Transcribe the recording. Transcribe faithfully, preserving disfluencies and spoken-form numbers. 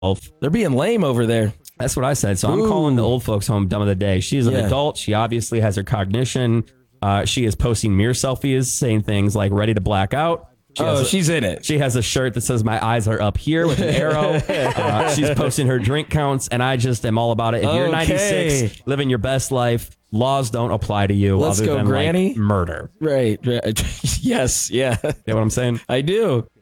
They're being lame over there. That's what I said. So Ooh. I'm calling the old folks home dumb of the day. She's an Yeah. adult. She obviously has her cognition. Uh, she is posting mirror selfies, saying things like ready to black out. She Oh, has a, she's in it. She has a shirt that says my eyes are up here with an arrow. uh, she's posting her drink counts, and I just am all about it. If you're Okay. ninety-six, living your best life, laws don't apply to you. Let's other go, than Granny. Like murder. Right. right. Yes. Yeah. You know what I'm saying? I do.